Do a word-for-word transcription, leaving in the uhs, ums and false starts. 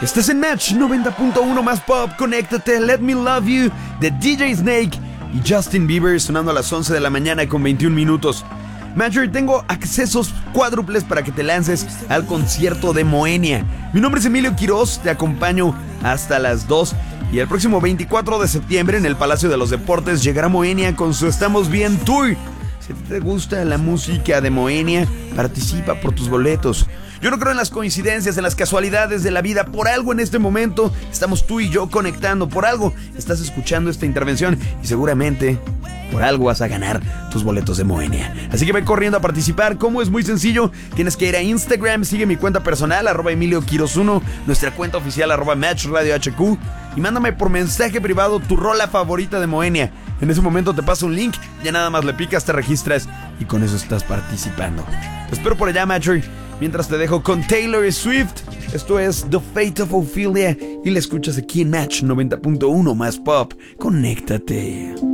Estás en Match noventa punto uno más pop. Conéctate, Let Me Love You de D J Snake y Justin Bieber, sonando a las once de la mañana con veintiún minutos. Matcher, tengo accesos cuádruples para que te lances al concierto de Moenia. Mi nombre es Emilio Quiroz, te acompaño hasta las dos. Y el próximo veinticuatro de septiembre en el Palacio de los Deportes llegará Moenia con su Estamos Bien Tour. Si te gusta la música de Moenia, participa por tus boletos. Yo no creo en las coincidencias, en las casualidades de la vida. Por algo en este momento estamos tú y yo conectando. Por algo estás escuchando esta intervención y seguramente por algo vas a ganar tus boletos de Moenia. Así que ve corriendo a participar. ¿Cómo? Es muy sencillo. Tienes que ir a Instagram, sigue mi cuenta personal, arroba Emilio Quiroz uno, nuestra cuenta oficial, arroba Match Radio H Q, y mándame por mensaje privado tu rola favorita de Moenia. En ese momento te paso un link, ya nada más le picas, te registras y con eso estás participando. Te espero por allá, Matcher. Mientras te dejo con Taylor Swift. Esto es The Fate of Ophelia y la escuchas aquí en Match noventa punto uno más pop. Conéctate.